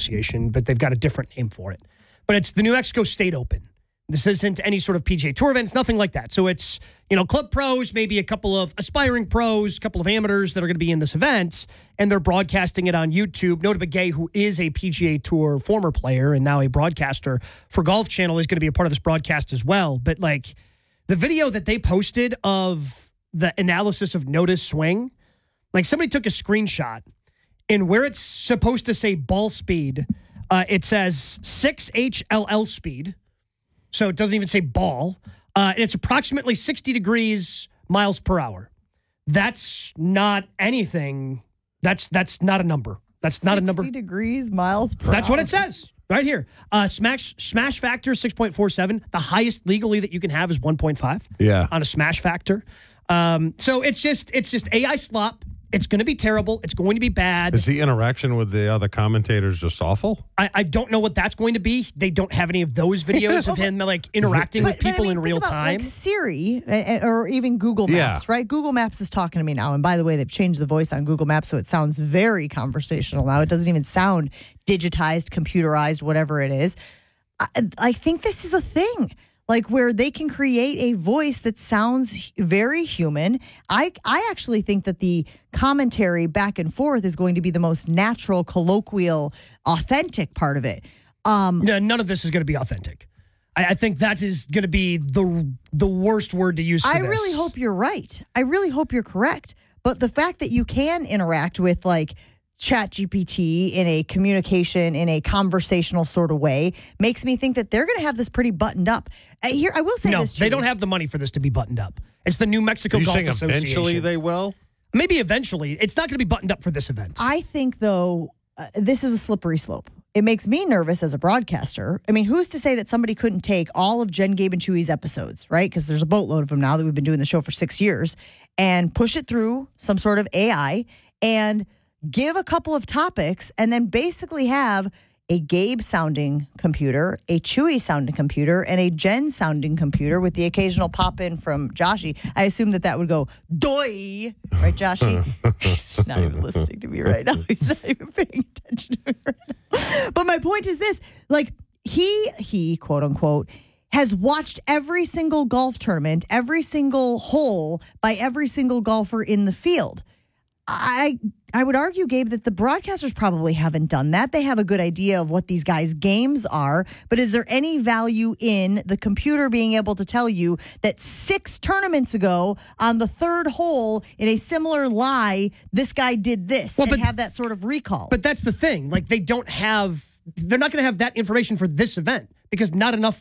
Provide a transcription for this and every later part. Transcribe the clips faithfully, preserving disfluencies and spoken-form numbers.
Association, but they've got a different name for it. But it's the New Mexico State Open. This isn't any sort of P G A Tour events, nothing like that. So it's, you know, club pros, maybe a couple of aspiring pros, a couple of amateurs that are going to be in this event, and they're broadcasting it on YouTube. Nota Begay, who is a P G A Tour former player and now a broadcaster for Golf Channel, is going to be a part of this broadcast as well. But, like, the video that they posted of the analysis of Nota's swing, like, somebody took a screenshot, and where it's supposed to say ball speed, uh, it says six H L L speed. So it doesn't even say ball. Uh, and it's approximately sixty degrees miles per hour. That's not anything. That's that's not a number. That's not a number. sixty degrees miles per That's hour. what it says right here. Uh, smash smash factor six point four seven. The highest legally that you can have is one point five. Yeah. On a smash factor. Um, so it's just it's just A I slop. It's going to be terrible. It's going to be bad. Is the interaction with the other commentators just awful? I, I don't know what that's going to be. They don't have any of those videos of him like interacting But- with but I people mean, in think real about, time. Like Siri uh, uh, or even Google Yeah. Maps, right? Google Maps is talking to me now. And by the way, they've changed the voice on Google Maps, so it sounds very conversational now. It doesn't even sound digitized, computerized, whatever it is. I, I think this is a thing. Like where they can create a voice that sounds very human. I I actually think that the commentary back and forth is going to be the most natural, colloquial, authentic part of it. Um, No, none of this is going to be authentic. I, I think that is going to be the the worst word to use for I this. really hope you're right. I really hope you're correct. But the fact that you can interact with like ChatGPT in a communication, in a conversational sort of way makes me think that they're going to have this pretty buttoned up. Uh, here, I will say No, this. they Judy. don't have the money for this to be buttoned up. It's the New Mexico Are you Golf saying Association. eventually they will? Maybe eventually. It's not going to be buttoned up for this event. I think, though, uh, this is a slippery slope. It makes me nervous as a broadcaster. I mean, who's to say that somebody couldn't take all of Jen, Gabe, and Chewy's episodes, right? Because there's a boatload of them now that we've been doing the show for six years, and push it through some sort of A I and give a couple of topics, and then basically have a Gabe-sounding computer, a Chewy-sounding computer, and a Jen-sounding computer with the occasional pop-in from Joshy. I assume that that would go, doy, right, Joshy? He's not even listening to me right now. He's not even paying attention to me right now. But my point is this, like, he, he, quote-unquote, has watched every single golf tournament, every single hole by every single golfer in the field. I I would argue, Gabe, that the broadcasters probably haven't done that. They have a good idea of what these guys' games are, but is there any value in the computer being able to tell you that six tournaments ago on the third hole in a similar lie, this guy did this, Well, and but- have that sort of recall? But that's the thing. Like, they don't have, they're not going to have that information for this event because not enough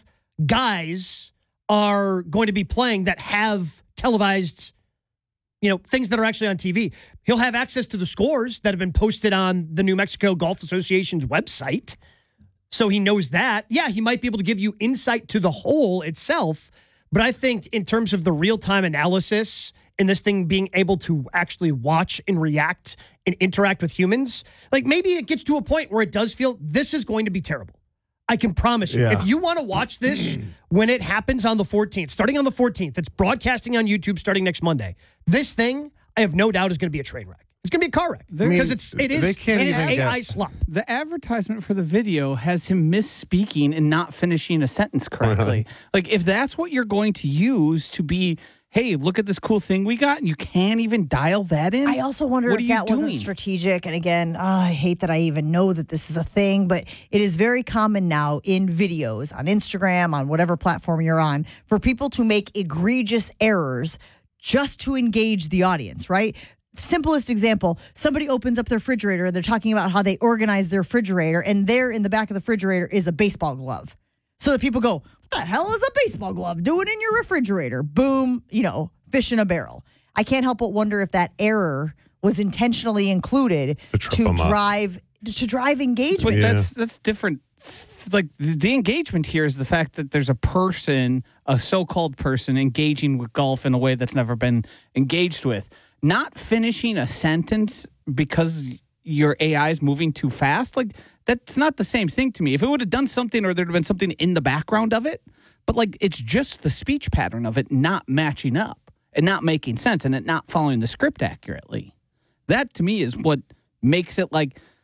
guys are going to be playing that have televised, you know, things that are actually on T V. He'll have access to the scores that have been posted on the New Mexico Golf Association's website. So he knows that. Yeah, he might be able to give you insight to the hole itself. But I think in terms of the real-time analysis and this thing being able to actually watch and react and interact with humans, like maybe it gets to a point where it does feel this is going to be terrible. I can promise you. Yeah. If you want to watch this when it happens on the fourteenth, starting on the fourteenth, it's broadcasting on YouTube starting next Monday. This thing, I have no doubt, is going to be a train wreck. It's going to be a car wreck They're- because it's it they is can't it is even A I get- slop. The advertisement for the video has him misspeaking and not finishing a sentence correctly. Like, if that's what you're going to use to be, hey, look at this cool thing we got, and you can't even dial that in. I also wonder What if are you that wasn't doing? strategic. And again, oh, I hate that I even know that this is a thing, but it is very common now in videos, on Instagram, on whatever platform you're on, for people to make egregious errors just to engage the audience, right? Simplest example, somebody opens up their refrigerator and they're talking about how they organize their refrigerator, and there in the back of the refrigerator is a baseball glove. So that people go, what the hell is a baseball glove doing in your refrigerator? Boom, you know, fish in a barrel. I can't help but wonder if that error was intentionally included To trip to 'em up. drive to drive engagement. But Yeah. that's that's different. It's like the, the engagement here is the fact that there's a person, a so-called person, engaging with golf in a way that's never been engaged with. Not finishing a sentence because your A I is moving too fast, like that's not the same thing to me. If it would have done something or there'd have been something in the background of it, but like it's just the speech pattern of it not matching up and not making sense and it not following the script accurately. That to me is what makes it like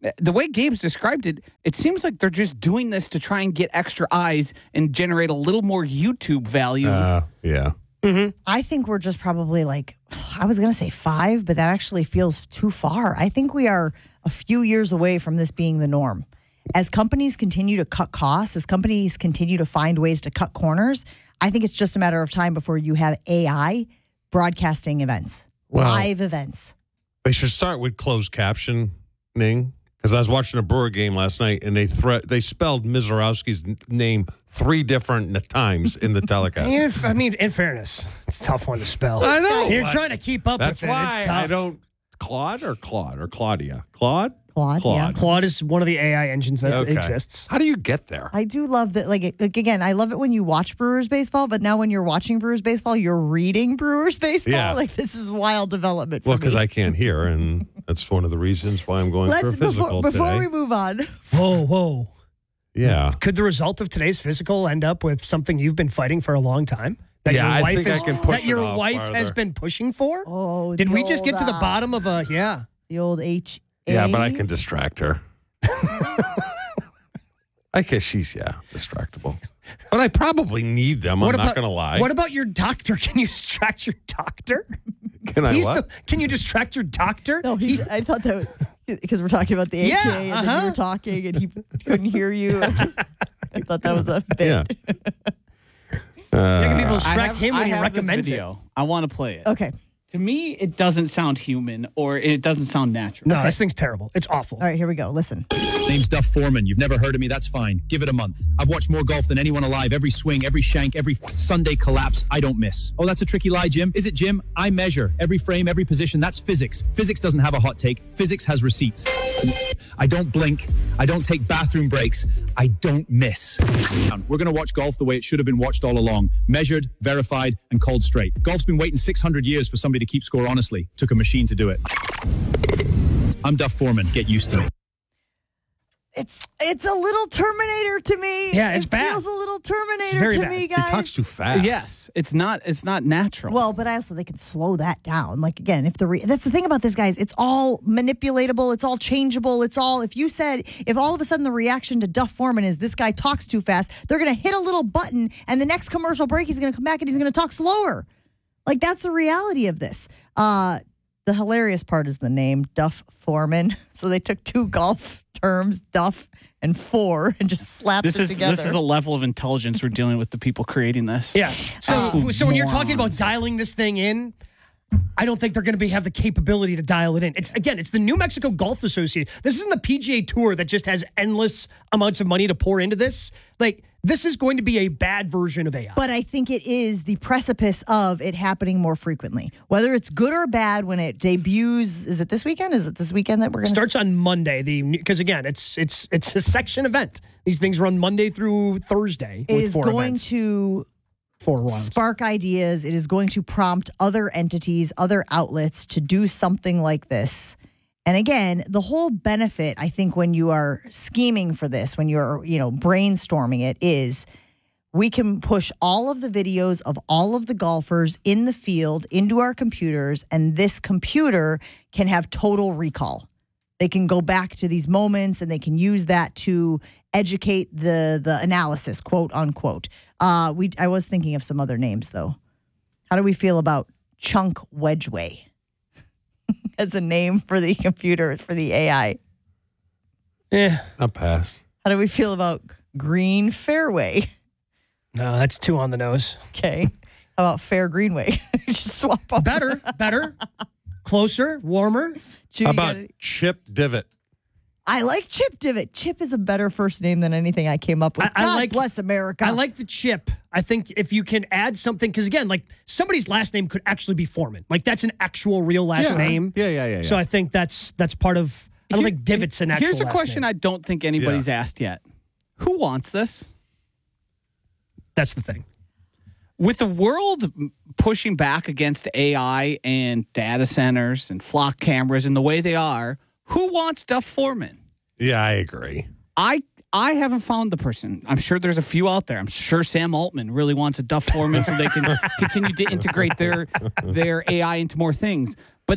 the way Gabe's described it, it seems like they're just doing this to try and get extra eyes and generate a little more YouTube value. Uh, yeah. I think we're just probably like, I was going to say five, but that actually feels too far. I think we are a few years away from this being the norm. As companies continue to cut costs, as companies continue to find ways to cut corners, I think it's just a matter of time before you have A I broadcasting events, Well, live events. They should start with closed captioning. Because I was watching a Brewer game last night, and they thre- they spelled Mizorowski's n- name three different times in the telecast. If, I mean, in fairness, it's a tough one to spell. I know, You're but trying to keep up That's with it. why It's tough. I don't. Claude or Claude or Claudia? Claude? Claude, yeah. Claude is one of the A I engines that Okay. exists. How do you get there? I do love that. Like, it- like, again, I love it when you watch Brewers baseball, but now when you're watching Brewers baseball, you're reading Brewers baseball. Yeah. Like, this is wild development for Well, me. because I can't hear, and that's one of the reasons why I'm going for a Let's physical before, before today. we move on. Whoa, whoa. yeah. Could the result of today's physical end up with something you've been fighting for a long time? That Yeah, your I wife think I is, can push that it your off wife has farther. been pushing for? Oh, Did the we just get to the old, uh, bottom of a yeah? The old H. Yeah, but I can distract her. I guess she's, yeah, distractible. But I probably need them. I'm What not about- going to lie. What about your doctor? Can you distract your doctor? Can I He's what? the, can you distract your doctor? No, he, I thought that because we're talking about the H A Yeah, and then you uh-huh. were talking and he couldn't hear you. I thought that was a bit. yeah. You're going to be able to I distract have- him when I he have this recommends it. video. I want to play it. Okay. To me, it doesn't sound human or it doesn't sound natural. No, this thing's terrible. It's awful. All right, here we go. Listen. Name's Duff Foreman. You've never heard of me, that's fine. Give it a month. I've watched more golf than anyone alive. Every swing, every shank, every Sunday collapse, I don't miss. Oh, that's a tricky lie, Jim. Is it, Jim? I measure. Every frame, every position, that's physics. Physics doesn't have a hot take. Physics has receipts. I don't blink. I don't take bathroom breaks. I don't miss. We're going to watch golf the way it should have been watched all along. Measured, verified, and called straight. Golf's been waiting six hundred years for somebody to keep score honestly. Took a machine to do it. I'm Duff Foreman. Get used to me. It's it's a little Terminator to me. Yeah, it's it bad. feels a little Terminator very to bad. me, He guys. He talks too fast. Yes, it's not. It's not natural. Well, but also they can slow that down. Like again, if the re- that's the thing about this, guys. It's all manipulatable. It's all changeable. It's all. If you said, if all of a sudden the reaction to Duff Foreman is this guy talks too fast, they're gonna hit a little button, and the next commercial break he's gonna come back and he's gonna talk slower. Like that's the reality of this. Uh, the hilarious part is the name Duff Foreman. So they took two golf terms, Duff and Four, and just slapped this it is together. this is a level of intelligence we're dealing with the people creating this. Yeah. So, Absolute so when you're talking about morons. dialing this thing in, I don't think they're going to be have the capability to dial it in. It's again, it's the New Mexico Golf Association. This isn't the P G A Tour that just has endless amounts of money to pour into this. Like this is going to be a bad version of A I. But I think it is the precipice of it happening more frequently. Whether it's good or bad when it debuts, is it this weekend? Is it this weekend that we're going to Starts on Monday. The because again, it's it's it's a section event. These things run Monday through Thursday. It with is four going events, to four rounds. spark ideas. It is going to prompt other entities, other outlets to do something like this. And again, the whole benefit, I think, when you are scheming for this, when you're, you know, brainstorming it, is we can push all of the videos of all of the golfers in the field into our computers, and this computer can have total recall. They can go back to these moments and they can use that to educate the the analysis, quote unquote. Uh, we I was thinking of some other names though. How do we feel about Chunk Wedgeway as a name for the computer, for the A I? Yeah. I'll pass. How do we feel about Green Fairway? No, that's too on the nose. Okay. How about Fair Greenway? Just swap up. Better, better, closer, warmer. Chew, How you about gotta- Chip Divot? I like Chip Divot. Chip is a better first name than anything I came up with. I- I God like- bless America. I like the chip. I think if you can add something, because again, like somebody's last name could actually be Foreman. Like that's an actual real last Yeah. name. Yeah, yeah, yeah, So yeah. I think that's that's part of. I don't Here- think Divot's an actual. Here's a last question name. I don't think anybody's asked yet. Who wants this? That's the thing. With the world pushing back against A I and data centers and flock cameras and the way they are, who wants Duff Foreman? Yeah, I agree. I I haven't found the person. I'm sure there's a few out there. I'm sure Sam Altman really wants a Duff Foreman so they can continue to integrate their their A I into more things. But as it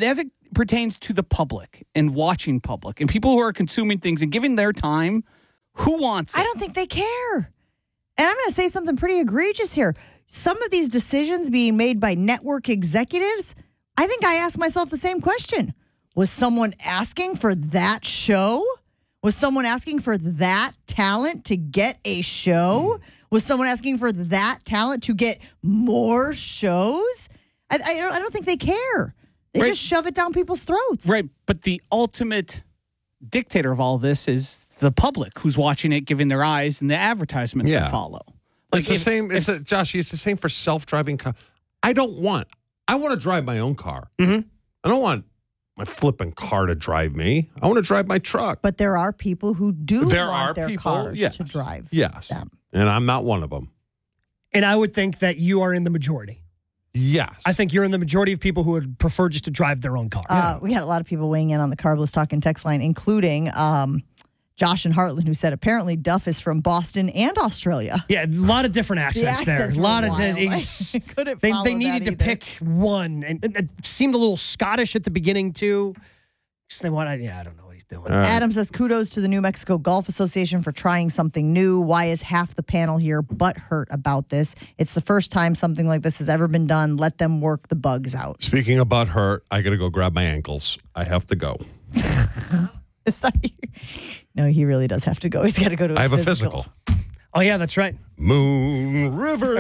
pertains to the public and watching public and people who are consuming things and giving their time, who wants it? I don't think they care. And I'm going to say something pretty egregious here. Some of these decisions being made by network executives, I think I ask myself the same question. Was someone asking for that show? Was someone asking for that talent to get a show? Was someone asking for that talent to get more shows? I, I, don't, I don't think they care. They Right. just shove it down people's throats. Right. But the ultimate dictator of all this is the public who's watching it, giving their eyes, and the advertisements Yeah. that follow. It's the if- same. It's if- a, Josh. It's the same for self-driving car. I don't want. I want to drive my own car. Mhm. I don't want my flipping car to drive me. I want to drive my truck. But there are people who do There want are their people, cars yes. to drive Yes, them. and I'm not one of them. And I would think that you are in the majority. Yes, I think you're in the majority of people who would prefer just to drive their own car. Uh, we had a lot of people weighing in on the Carbless Talking text line, including um, Josh and Heartland, who said apparently Duff is from Boston and Australia. Yeah, a lot of different The accents there. accents A were lot of wild. it's- I couldn't they follow they needed that to either. pick one, and it, it seemed a little Scottish at the beginning too. So they want, yeah, I don't know what he's doing. All right. Adam says, kudos to the New Mexico Golf Association for trying something new. Why is half the panel here butthurt about this? It's the first time something like this has ever been done. Let them work the bugs out. Speaking of butt hurt, I got to go grab my ankles. I have to go. Is that no, he really does have to go. He's got to go to his I have a physical. physical. Oh yeah, that's right. Moon River.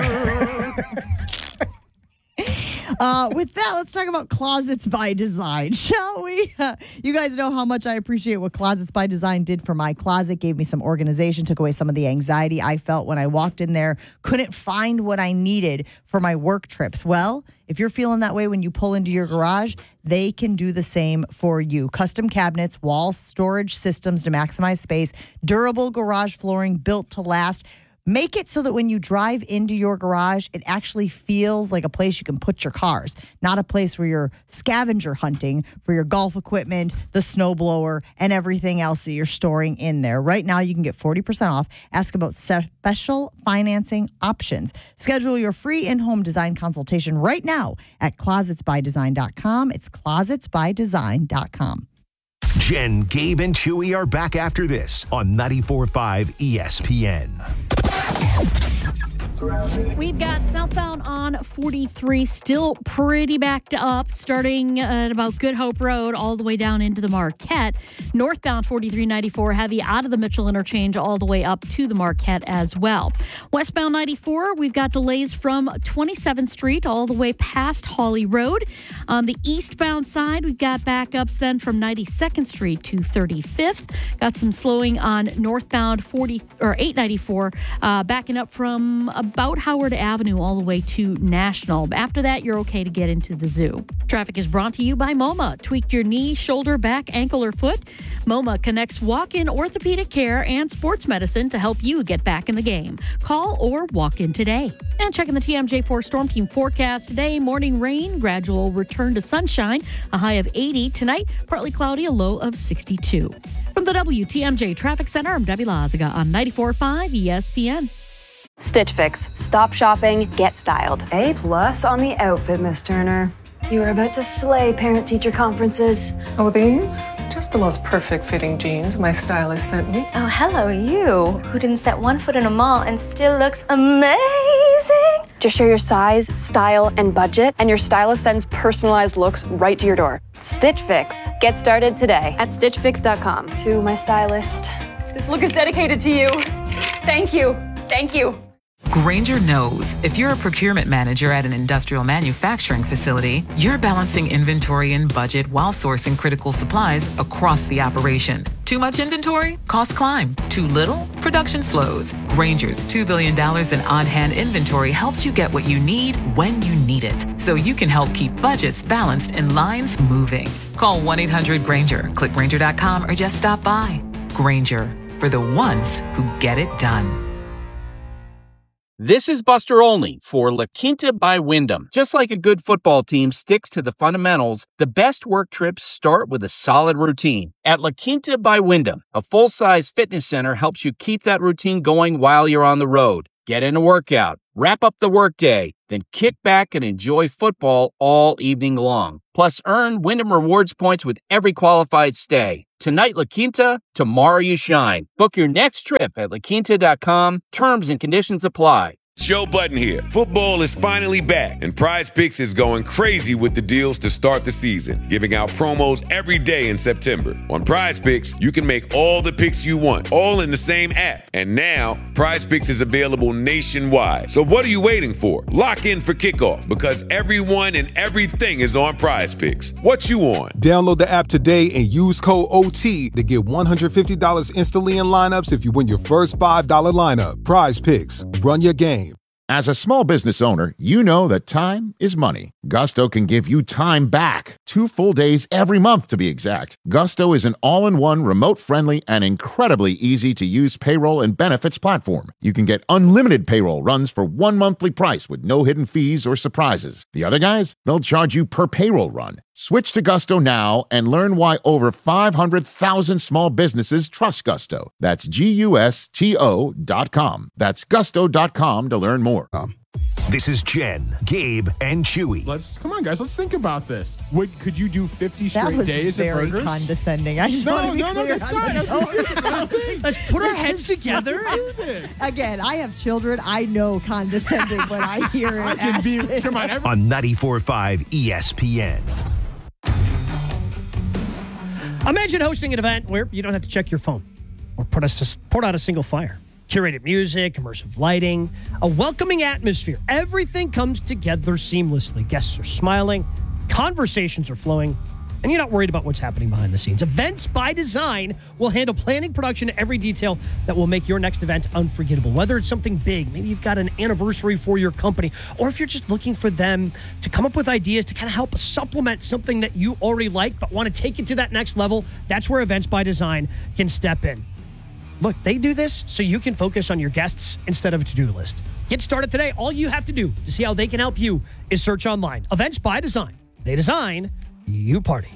Uh, with that, let's talk about Closets by Design, shall we? Uh, you guys know how much I appreciate what Closets by Design did for my closet, gave me some organization, took away some of the anxiety I felt when I walked in there, couldn't find what I needed for my work trips. Well, if you're feeling that way when you pull into your garage, they can do the same for you. Custom cabinets, wall storage systems to maximize space, durable garage flooring built to last. Make it so that when you drive into your garage, it actually feels like a place you can put your cars, not a place where you're scavenger hunting for your golf equipment, the snowblower, and everything else that you're storing in there. Right now, you can get forty percent off. Ask about special financing options. Schedule your free in-home design consultation right now at closets by design dot com. It's closets by design dot com. Jen, Gabe, and Chewy are back after this on ninety-four point five E S P N. We've got southbound on forty-three still pretty backed up, starting at about Good Hope Road all the way down into the Marquette. Northbound forty-three ninety-four heavy out of the Mitchell interchange all the way up to the Marquette as well. Westbound ninety-four, we've got delays from twenty-seventh Street all the way past Hawley Road. On the eastbound side, we've got backups then from ninety-second Street to thirty-fifth. Got some slowing on northbound forty or eight ninety-four, uh, backing up from about Howard Avenue all the way to National. After that, you're okay to get into the zoo. Traffic is brought to you by MoMA. Tweaked your knee, shoulder, back, ankle, or foot? MoMA connects walk-in orthopedic care and sports medicine to help you get back in the game. Call or walk in today. And checking the T M J four Storm Team forecast today, morning rain, gradual return to sunshine, a high of eighty. Tonight, partly cloudy, a low of sixty-two. From the W T M J Traffic Center, I'm Debbie Lazaga on ninety-four point five E S P N. Stitch Fix. Stop shopping, get styled. A plus on the outfit, Miss Turner. You are about to slay parent-teacher conferences. Oh, these? Just the most perfect fitting jeans my stylist sent me. Oh, hello, you, who didn't set one foot in a mall and still looks amazing. Just share your size, style, and budget, and your stylist sends personalized looks right to your door. Stitch Fix. Get started today at stitch fix dot com. To my stylist, this look is dedicated to you. Thank you. Thank you. Grainger knows if you're a procurement manager at an industrial manufacturing facility, you're balancing inventory and budget while sourcing critical supplies across the operation. Too much inventory? Costs climb. Too little? Production slows. Grainger's two billion dollars in on-hand inventory helps you get what you need when you need it, so you can help keep budgets balanced and lines moving. Call one eight hundred Grainger, click Grainger dot com, or just stop by. Grainger, for the ones who get it done. This is Buster Olney for La Quinta by Wyndham. Just like a good football team sticks to the fundamentals, the best work trips start with a solid routine. At La Quinta by Wyndham, a full-size fitness center helps you keep that routine going while you're on the road. Get in a workout, wrap up the workday, Then kick back and enjoy football all evening long. Plus, earn Wyndham Rewards points with every qualified stay. Tonight, La Quinta, tomorrow you shine. Book your next trip at la quinta dot com. Terms and conditions apply. Joe Budden here. Football is finally back, and Prize Picks is going crazy with the deals to start the season, giving out promos every day in September. On Prize Picks, you can make all the picks you want, all in the same app. And now, Prize Picks is available nationwide. So what are you waiting for? Lock in for kickoff, because everyone and everything is on Prize Picks. What you on? Download the app today and use code O T to get one hundred fifty dollars instantly in lineups if you win your first five dollars lineup. Prize Picks. Run your game. As a small business owner, you know that time is money. Gusto can give you time back. Two full days every month, to be exact. Gusto is an all-in-one, remote-friendly, and incredibly easy-to-use payroll and benefits platform. You can get unlimited payroll runs for one monthly price with no hidden fees or surprises. The other guys, they'll charge you per payroll run. Switch to Gusto now and learn why over five hundred thousand small businesses trust Gusto. That's G U S T O dot com. That's gusto dot com to learn more. Um. This is Jen, Gabe, and Chewy. Let's come on, guys. Let's think about this. Would could you do fifty that straight was days very of burgers? Condescending. I just no, want to be no, clear no, that's not. Let's put our heads together. Again, I have children. I know condescending when I hear it. I can be. Come on, every- on ninety-four point five E S P N. Imagine hosting an event where you don't have to check your phone or put us put out a single fire. Curated music, immersive lighting, a welcoming atmosphere. Everything comes together seamlessly. Guests are smiling, conversations are flowing, and you're not worried about what's happening behind the scenes. Events by Design will handle planning, production, every detail that will make your next event unforgettable. Whether it's something big, maybe you've got an anniversary for your company, or if you're just looking for them to come up with ideas to kind of help supplement something that you already like but want to take it to that next level, that's where Events by Design can step in. Look, they do this so you can focus on your guests instead of a to-do list. Get started today. All you have to do to see how they can help you is search online. Events by Design. They design, you party.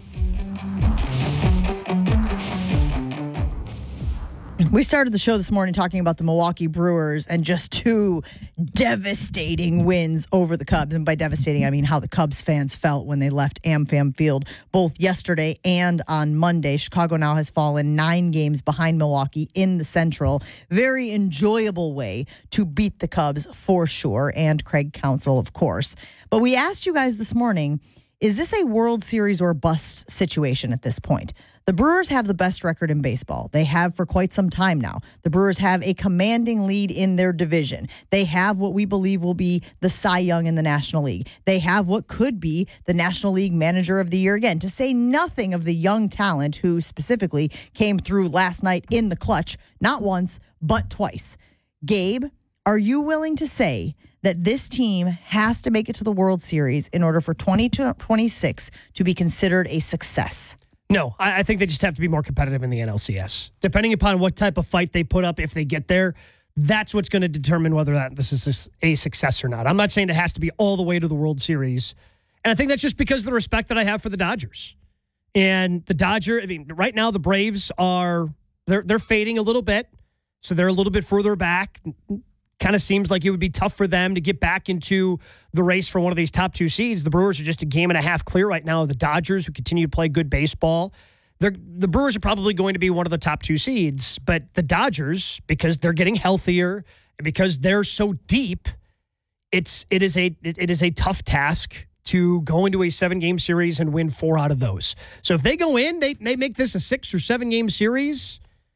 We started the show this morning talking about the Milwaukee Brewers and just two devastating wins over the Cubs. And by devastating, I mean how the Cubs fans felt when they left AmFam Field both yesterday and on Monday. Chicago now has fallen nine games behind Milwaukee in the Central. Very enjoyable way to beat the Cubs for sure, and Craig Counsell, of course. But we asked you guys this morning, is this a World Series or bust situation at this point? The Brewers have the best record in baseball. They have for quite some time now. The Brewers have a commanding lead in their division. They have what we believe will be the Cy Young in the National League. They have what could be the National League Manager of the Year again, to say nothing of the young talent who specifically came through last night in the clutch, not once, but twice. Gabe, are you willing to say that this team has to make it to the World Series in order for twenty twenty-six to be considered a success? No, I, I think they just have to be more competitive in the N L C S. Depending upon what type of fight they put up if they get there, that's what's going to determine whether that this is a success or not. I'm not saying it has to be all the way to the World Series. And I think that's just because of the respect that I have for the Dodgers. And the Dodgers, I mean, right now the Braves are, they're, they're fading a little bit. So they're a little bit further back. Kind of seems like it would be tough for them to get back into the race for one of these top two seeds. The Brewers are just a game and a half clear right now of the Dodgers, who continue to play good baseball. They're, the Brewers are probably going to be one of the top two seeds, but the Dodgers, because they're getting healthier and because they're so deep, it's it is a it, it is a tough task to go into a seven-game series and win four out of those. So if they go in, they they make this a six or seven-game series,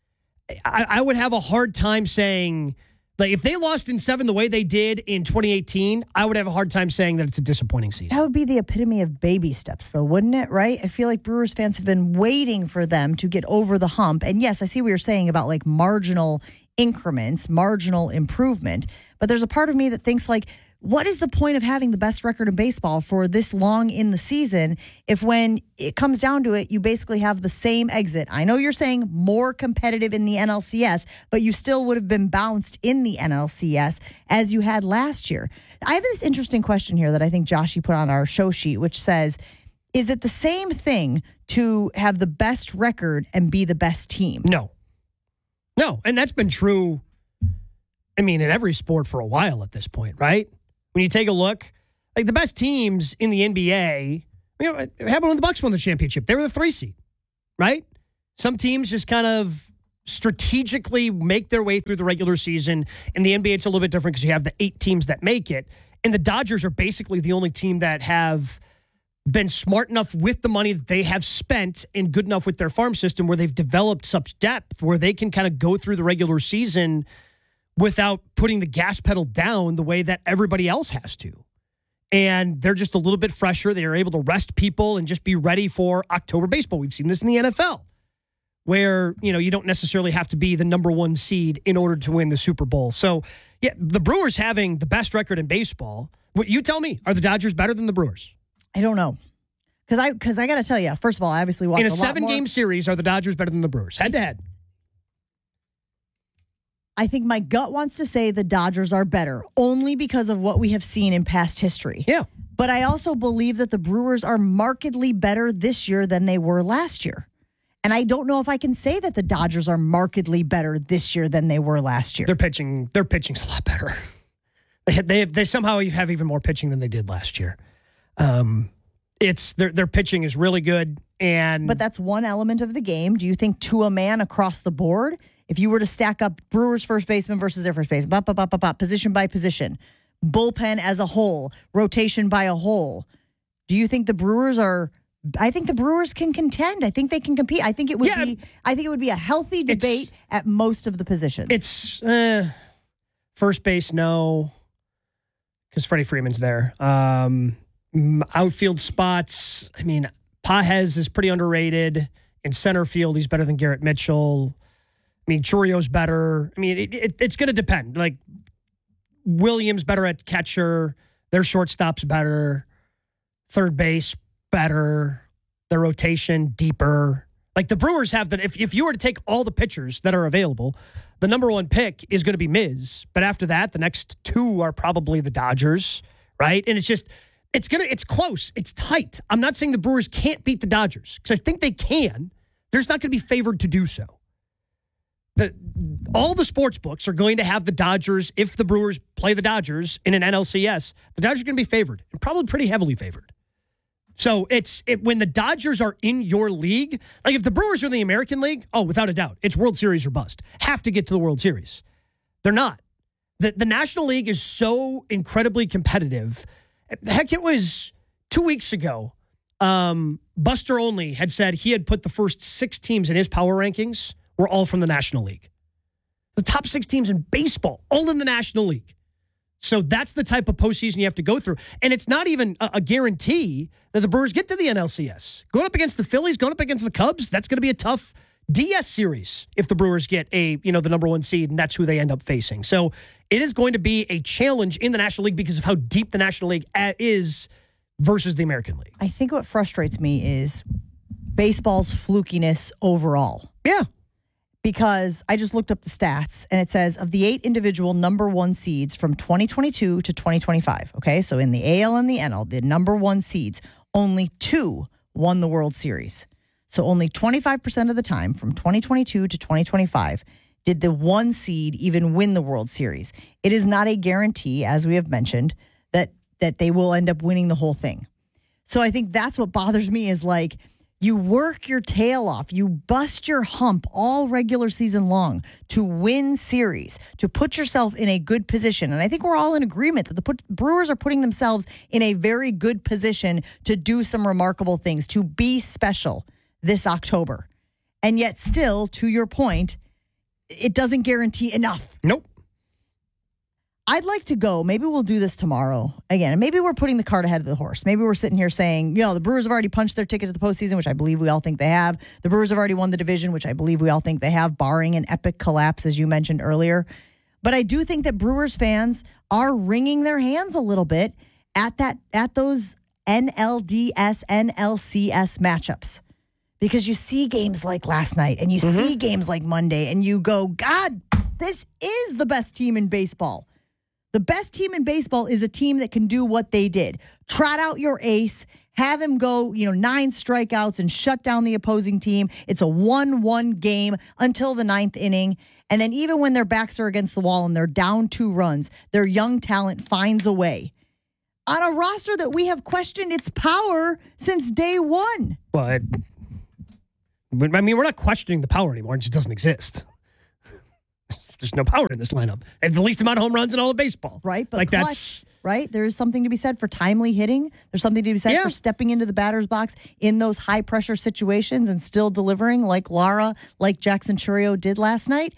I, I would have a hard time saying. Like, if they lost in seven the way they did in twenty eighteen, I would have a hard time saying that it's a disappointing season. That would be the epitome of baby steps, though, wouldn't it, right? I feel like Brewers fans have been waiting for them to get over the hump. And yes, I see what you're saying about, like, marginal increments, marginal improvement. But there's a part of me that thinks, like, what is the point of having the best record in baseball for this long in the season if when it comes down to it, you basically have the same exit? I know you're saying more competitive in the N L C S, but you still would have been bounced in the N L C S as you had last year. I have this interesting question here that I think Josh, you put on our show sheet, which says, is it the same thing to have the best record and be the best team? No. No, and that's been true, I mean, in every sport for a while at this point, right? when you take a look, like the best teams in the N B A, you know, it happened when the Bucks won the championship. They were the three seed, right? Some teams just kind of strategically make their way through the regular season. In the N B A, it's a little bit different because you have the eight teams that make it. And the Dodgers are basically the only team that have been smart enough with the money that they have spent and good enough with their farm system where they've developed such depth where they can kind of go through the regular season without putting the gas pedal down the way that everybody else has to. And they're just a little bit fresher. They are able to rest people and just be ready for October baseball. We've seen this in the N F L where, you know, you don't necessarily have to be the number one seed in order to win the Super Bowl. So, yeah, the Brewers having the best record in baseball. What you tell me, are the Dodgers better than the Brewers? I don't know. Because I because I got to tell you, first of all, I obviously watched in a, a seven-game series, are the Dodgers better than the Brewers? Head-to-head. I think my gut wants to say the Dodgers are better, only because of what we have seen in past history. Yeah. But I also believe that the Brewers are markedly better this year than they were last year. And I don't know if I can say that the Dodgers are markedly better this year than they were last year. Their pitching, their pitching's a lot better. They they, they somehow have even more pitching than they did last year. Um, it's their their pitching is really good, and but that's one element of the game. Do you think to a man across the board, if you were to stack up Brewers first baseman versus their first baseman, bop, bop, bop, bop, bop, position by position, bullpen as a whole, rotation by a whole, do you think the Brewers are? I think the Brewers can contend. I think they can compete. I think it would Yeah, be. I think it would be a healthy debate at most of the positions. It's uh, first base, no, because Freddie Freeman's there. Um, outfield spots. I mean, Pajes is pretty underrated. In center field, he's better than Garrett Mitchell. I mean, Churio's better. I mean, it, it, it's going to depend. Like Williams better at catcher. Their shortstop's better. Third base better. Their rotation deeper. Like the Brewers have that. If if you were to take all the pitchers that are available, the number one pick is going to be Miz. But after that, the next two are probably the Dodgers, right? And it's just it's gonna it's close. It's tight. I'm not saying the Brewers can't beat the Dodgers because I think they can. They're just not going to be favored to do so. The, all the sports books are going to have the Dodgers, if the Brewers play the Dodgers in an N L C S, the Dodgers are going to be favored, and probably pretty heavily favored. So it's it, when the Dodgers are in your league, like if the Brewers are in the American League, oh, without a doubt, it's World Series or bust. Have to get to the World Series. They're not. The, the National League is so incredibly competitive. Heck, it was two weeks ago. Um, Buster Olney had said he had put the first six teams in his power rankings were all from the National League. The top six teams in baseball, all in the National League. So that's the type of postseason you have to go through. And it's not even a, a guarantee that the Brewers get to the N L C S. Going up against the Phillies, going up against the Cubs, that's going to be a tough D S series if the Brewers get a, you know, the number one seed, and that's who they end up facing. So it is going to be a challenge in the National League because of how deep the National League is versus the American League. I think what frustrates me is baseball's flukiness overall. Yeah. Because I just looked up the stats, and it says of the eight individual number one seeds from twenty twenty-two to twenty twenty-five, okay, so in the A L and the N L, the number one seeds, only two won the World Series. So only twenty-five percent of the time from twenty twenty-two to twenty twenty-five did the one seed even win the World Series. It is not a guarantee, as we have mentioned, that that they will end up winning the whole thing. So I think that's what bothers me is like, you work your tail off. You bust your hump all regular season long to win series, to put yourself in a good position. And I think we're all in agreement that the put, Brewers are putting themselves in a very good position to do some remarkable things, to be special this October. And yet still, to your point, it doesn't guarantee enough. Nope. I'd like to go. Maybe we'll do this tomorrow again. And maybe we're putting the cart ahead of the horse. Maybe we're sitting here saying, you know, the Brewers have already punched their ticket to the postseason, which I believe we all think they have. The Brewers have already won the division, which I believe we all think they have, barring an epic collapse, as you mentioned earlier. But I do think that Brewers fans are wringing their hands a little bit at that at those N L D S, N L C S matchups. Because you see games like last night and you mm-hmm. see games like Monday and you go, God, this is the best team in baseball. The best team in baseball is a team that can do what they did. Trot out your ace, have him go, you know, nine strikeouts and shut down the opposing team. It's a one one game until the ninth inning. And then even when their backs are against the wall and they're down two runs, their young talent finds a way on a roster that we have questioned its power since day one. Well, it, I mean, we're not questioning the power anymore. It just doesn't exist. There's no power in this lineup. They have the least amount of home runs in all of baseball. Right, but like clutch, that's right? There is something to be said for timely hitting. There's something to be said Yeah. for stepping into the batter's box in those high-pressure situations and still delivering like Lara, like Jackson Chourio did last night.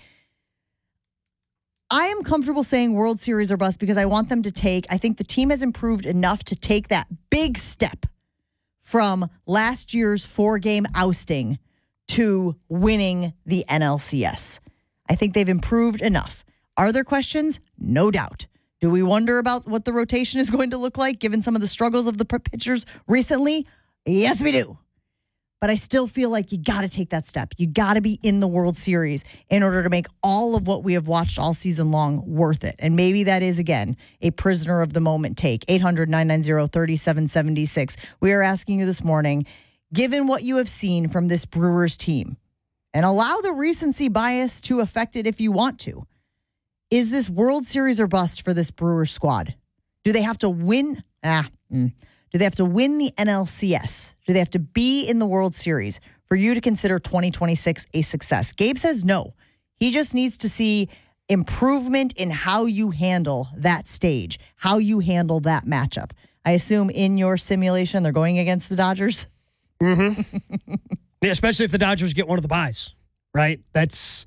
I am comfortable saying World Series or bust because I want them to take, I think the team has improved enough to take that big step from last year's four-game ousting to winning the N L C S. I think they've improved enough. Are there questions? No doubt. Do we wonder about what the rotation is going to look like given some of the struggles of the pitchers recently? Yes, we do. But I still feel like you got to take that step. You got to be in the World Series in order to make all of what we have watched all season long worth it. And maybe that is, again, a prisoner of the moment take. eight hundred, nine nine zero, three seven seven six. We are asking you this morning, given what you have seen from this Brewers team, and allow the recency bias to affect it if you want to, is this World Series or bust for this Brewers squad? Do they have to win? Ah, mm. Do they have to win the N L C S? Do they have to be in the World Series for you to consider twenty twenty-six a success? Gabe says no. He just needs to see improvement in how you handle that stage, how you handle that matchup. I assume in your simulation they're going against the Dodgers? Mm-hmm. Yeah, especially if the Dodgers get one of the buys, right? That's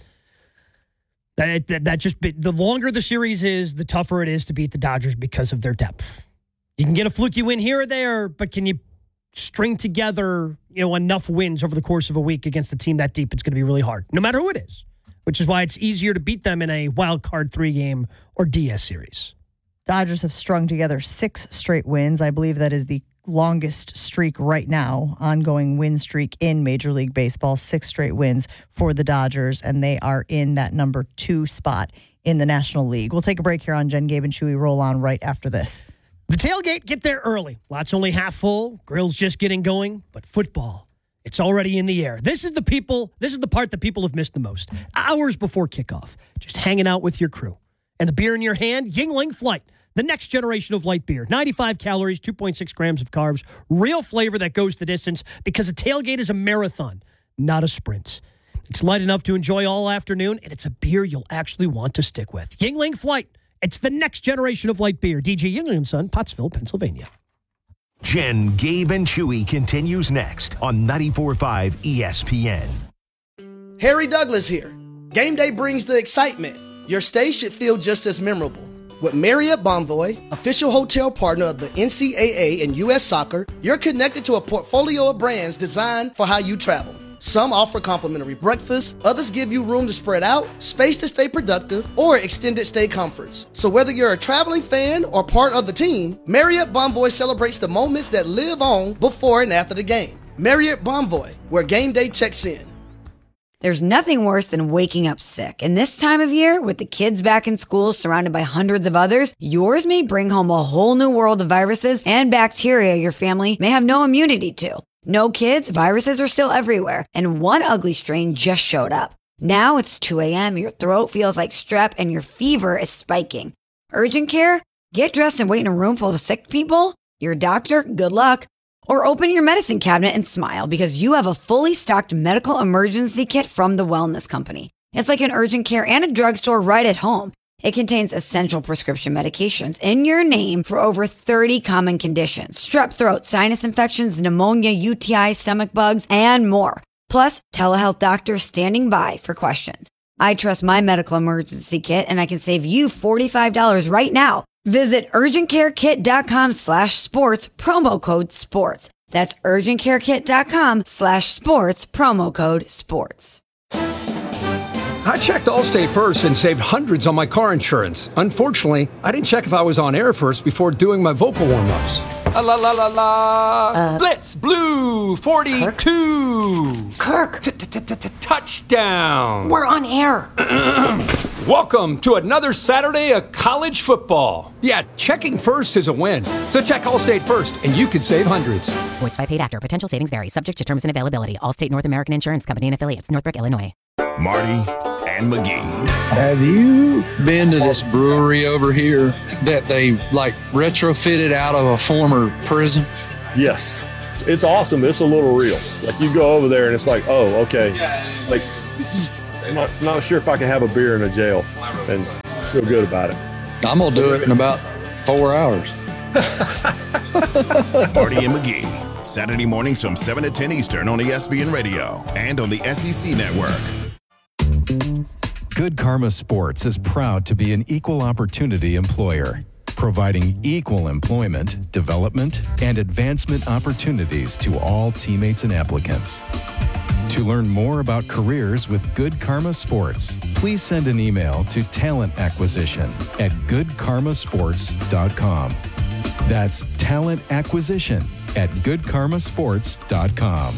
that, that, that just the longer the series is, the tougher it is to beat the Dodgers because of their depth. You can get a fluky win here or there, but can you string together, you know, enough wins over the course of a week against a team that deep? It's going to be really hard, no matter who it is, which is why it's easier to beat them in a wild card three game or D S series. Dodgers have strung together six straight wins. I believe that is the longest streak right now, ongoing win streak in Major League Baseball. Six straight wins for the Dodgers, and they are in that number two spot in the National League. We'll take a break here on Jen, Gabe, and Chewy. Roll on right after this. The tailgate, get there early. Lots only half full. Grill's just getting going. But football, it's already in the air. This is the people, this is the part that people have missed the most. Hours before kickoff, just hanging out with your crew. And the beer in your hand, Yuengling Flight, the next generation of light beer. ninety-five calories, two point six grams of carbs, real flavor that goes the distance because a tailgate is a marathon, not a sprint. It's light enough to enjoy all afternoon, and it's a beer you'll actually want to stick with. Yuengling Flight. It's the next generation of light beer. D J Yuengling and Son, Pottsville, Pennsylvania. Jen, Gabe, and Chewy continues next on ninety-four point five E S P N. Harry Douglas here. Game day brings the excitement. Your stay should feel just as memorable. With Marriott Bonvoy, official hotel partner of the N C double A and U S Soccer, you're connected to a portfolio of brands designed for how you travel. Some offer complimentary breakfast, others give you room to spread out, space to stay productive, or extended stay comforts. So whether you're a traveling fan or part of the team, Marriott Bonvoy celebrates the moments that live on before and after the game. Marriott Bonvoy, where game day checks in. There's nothing worse than waking up sick. And this time of year, with the kids back in school surrounded by hundreds of others, yours may bring home a whole new world of viruses and bacteria your family may have no immunity to. No kids, viruses are still everywhere, and one ugly strain just showed up. Now it's two a.m., your throat feels like strep, and your fever is spiking. Urgent care? Get dressed and wait in a room full of sick people? Your doctor? Good luck. Or open your medicine cabinet and smile because you have a fully stocked medical emergency kit from the Wellness Company. It's like an urgent care and a drugstore right at home. It contains essential prescription medications in your name for over thirty common conditions. Strep throat, sinus infections, pneumonia, U T I, stomach bugs, and more. Plus, telehealth doctors standing by for questions. I trust my medical emergency kit, and I can save you forty-five dollars right now. Visit urgentcarekit.com slash sports, promo code sports. That's urgentcarekit.com slash sports, promo code sports. I checked Allstate first and saved hundreds on my car insurance. Unfortunately, I didn't check if I was on air first before doing my vocal warm-ups. La la la la la. Uh, Blitz Blue forty-two. Kirk. Touchdown. We're on air. Welcome to another Saturday of college football. Yeah, checking first is a win. So check Allstate first, and you could save hundreds. Voiced by paid actor. Potential savings vary. Subject to terms and availability. Allstate North American Insurance Company and affiliates. Northbrook, Illinois. Marty and McGee. Have you been to this brewery over here that they like retrofitted out of a former prison? Yes. It's awesome. It's a little real. Like you go over there and it's like, oh, okay. Like, I'm not, not sure if I can have a beer in a jail and feel good about it. I'm going to do it in about four hours. Marty and McGee, Saturday mornings from seven to ten Eastern on E S P N Radio and on the S E C Network. Good Karma Sports is proud to be an equal opportunity employer, providing equal employment, development, and advancement opportunities to all teammates and applicants. To learn more about careers with Good Karma Sports, please send an email to talent acquisition at good karma sports dot com. That's talent acquisition at good karma sports dot com.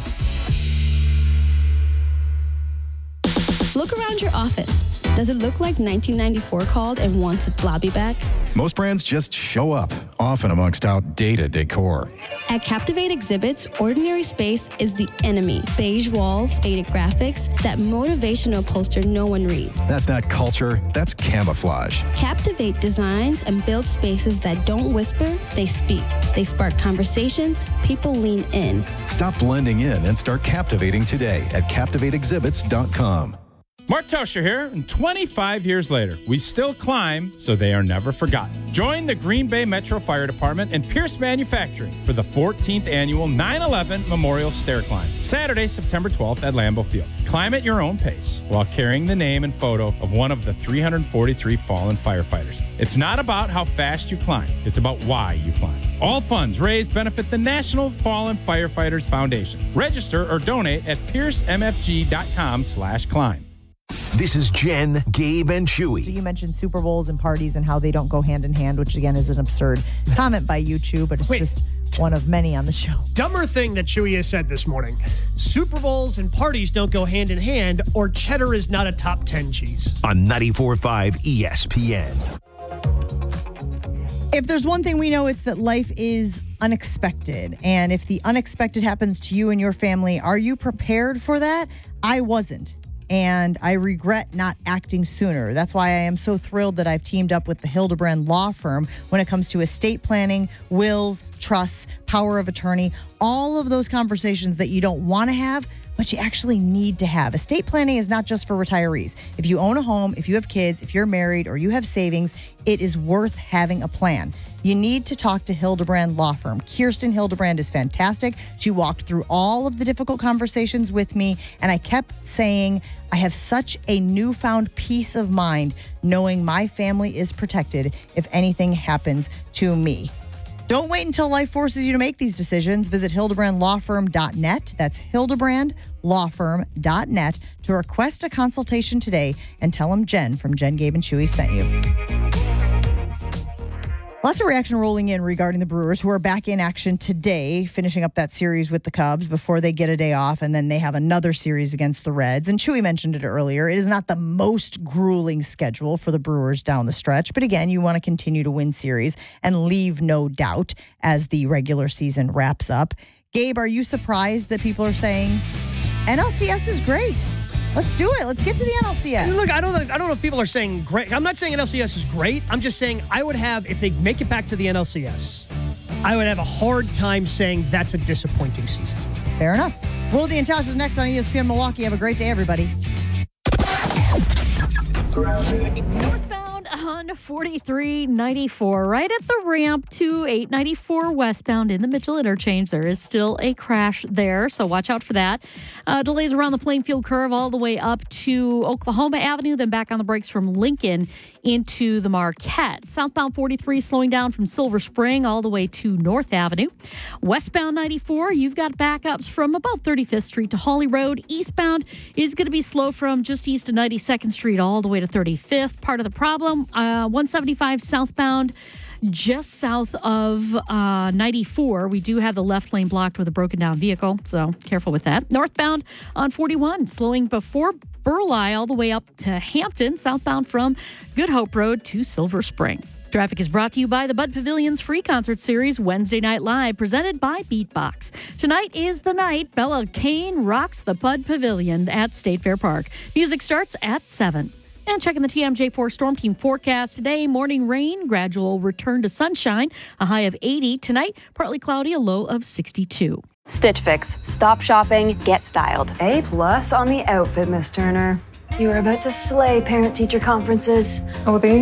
Look around your office. Does it look like nineteen ninety-four called and wants its lobby back? Most brands just show up, often amongst outdated decor. At Captivate Exhibits, ordinary space is the enemy. Beige walls, faded graphics, that motivational poster no one reads. That's not culture, that's camouflage. Captivate designs and builds spaces that don't whisper, they speak. They spark conversations, people lean in. Stop blending in and start captivating today at captivate exhibits dot com. Mark Tosher here, and twenty-five years later, we still climb so they are never forgotten. Join the Green Bay Metro Fire Department and Pierce Manufacturing for the fourteenth annual nine eleven Memorial Stair Climb, Saturday, September twelfth at Lambeau Field. Climb at your own pace while carrying the name and photo of one of the three hundred forty-three fallen firefighters. It's not about how fast you climb, it's about why you climb. All funds raised benefit the National Fallen Firefighters Foundation. Register or donate at pierce m f g dot com slash climb. This is Jen, Gabe, and Chewy. So you mentioned Super Bowls and parties and how they don't go hand in hand, which again is an absurd comment by YouTube, but it's Wait. just one of many on the show. Dumber thing that Chewy has said this morning. Super Bowls and parties don't go hand in hand, or cheddar is not a top ten cheese. On ninety-four point five E S P N. If there's one thing we know, it's that life is unexpected. And if the unexpected happens to you and your family, are you prepared for that? I wasn't. And I regret not acting sooner. That's why I am so thrilled that I've teamed up with the Hildebrand Law Firm when it comes to estate planning, wills, trusts, power of attorney, all of those conversations that you don't want to have, but you actually need to have. Estate planning is not just for retirees. If you own a home, if you have kids, if you're married, or you have savings, it is worth having a plan. You need to talk to Hildebrand Law Firm. Kirsten Hildebrand is fantastic. She walked through all of the difficult conversations with me, and I kept saying, I have such a newfound peace of mind knowing my family is protected if anything happens to me. Don't wait until life forces you to make these decisions. Visit hildebrand law firm dot net. That's hildebrand law firm dot net to request a consultation today and tell them Jen from Jen, Gabe, and Chewy sent you. Lots of reaction rolling in regarding the Brewers, who are back in action today, finishing up that series with the Cubs before they get a day off, and then they have another series against the Reds. And Chewy mentioned it earlier. It is not the most grueling schedule for the Brewers down the stretch, but again, you want to continue to win series and leave no doubt as the regular season wraps up. Gabe, are you surprised that people are saying N L C S is great? Let's do it. Let's get to the N L C S. Look, I don't, I don't know if people are saying great. I'm not saying N L C S is great. I'm just saying I would have, if they make it back to the N L C S, I would have a hard time saying that's a disappointing season. Fair enough. Worldy and Tosh is next on E S P N Milwaukee. Have a great day, everybody. Northbound on forty-three ninety-four, right at the ramp to eight ninety-four westbound in the Mitchell interchange. There is still a crash there, so watch out for that. Uh, delays around the Plainfield curve all the way up to Oklahoma Avenue, then back on the brakes from Lincoln into the Marquette. Southbound forty-three slowing down from Silver Spring all the way to North Avenue. Westbound ninety-four, you've got backups from about thirty-fifth Street to Hawley Road. Eastbound is going to be slow from just east of ninety-second Street all the way to thirty-fifth. Part of the problem, uh, one seventy-five southbound, just south of uh, ninety-four. We do have the left lane blocked with a broken down vehicle, so careful with that. Northbound on forty-one, slowing before Burleigh all the way up to Hampton, southbound from Good Hope Road to Silver Spring. Traffic is brought to you by the Bud Pavilion's free concert series, Wednesday Night Live, presented by Beatbox. Tonight is the night Bella Kane rocks the Bud Pavilion at State Fair Park. Music starts at seven. And checking the T M J four Storm Team forecast today, morning rain, gradual return to sunshine, a high of eighty. Tonight, partly cloudy, a low of sixty-two. Stitch Fix. Stop shopping, get styled. A plus on the outfit, Miss Turner. You are about to slay parent-teacher conferences. Oh, they